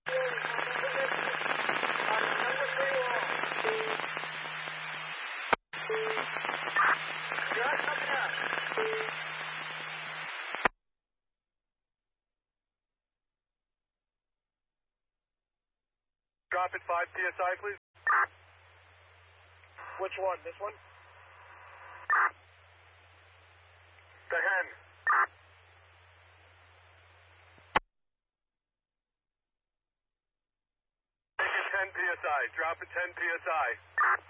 Drop at 5 PSI, please. Which one? This one? The hen. Take it 10 PSI. Drop at 10 PSI.